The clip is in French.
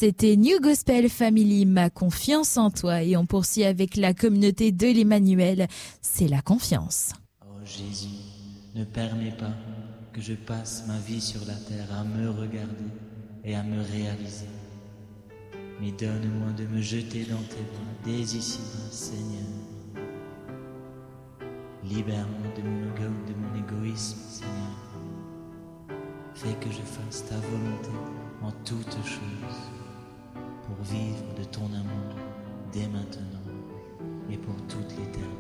C'était New Gospel Family, ma confiance en toi. Et on poursuit avec la communauté de l'Emmanuel. C'est la confiance. Oh Jésus, ne permets pas que je passe ma vie sur la terre à me regarder et à me réaliser. Mais donne-moi de me jeter dans tes bras dès ici-bas, Seigneur. Libère-moi de mon égoïsme, Seigneur. Fais que je fasse ta volonté en toutes choses, pour vivre de ton amour dès maintenant et pour toute l'éternité.